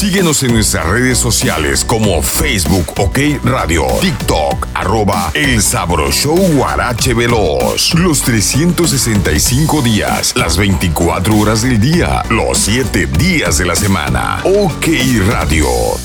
Síguenos en nuestras redes sociales como Facebook OK Radio, TikTok @El Sabro Show Guarache Veloz. Los 365 días, las 24 horas del día, los 7 días de la semana. OK Radio,